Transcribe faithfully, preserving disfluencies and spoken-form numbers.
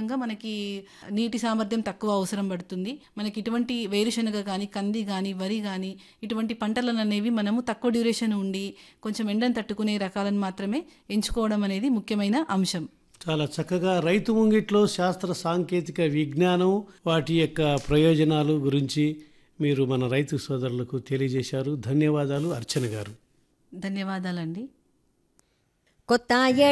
కారణంగా మనకి నీటి సామర్థ్యం తక్కువ అవసరం పడుతుంది. మనకి ఇటువంటి వేరుశనగ కానీ, కంది కానీ, వరి కానీ ఇటువంటి పంటలను అనేవి మనము తక్కువ డ్యూరేషన్ ఉండి కొంచెం ఎండను తట్టుకునే రకాలను మాత్రమే ఎంచుకోవడం అనేది ముఖ్యమైన అంశం. చాలా చక్కగా రైతు ముంగిట్లో శాస్త్ర సాంకేతిక విజ్ఞానం వాటి యొక్క ప్రయోజనాలు గురించి మీరు మన రైతు సోదరులకు తెలియజేశారు. ధన్యవాదాలు అర్చన గారు. ధన్యవాదాలండి. కొత్త